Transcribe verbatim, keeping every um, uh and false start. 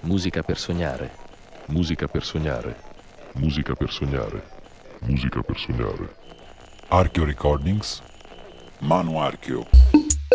Musica per sognare. Musica per sognare. Musica per sognare. Musica per sognare. Archeo Recordings. Manu Archeo.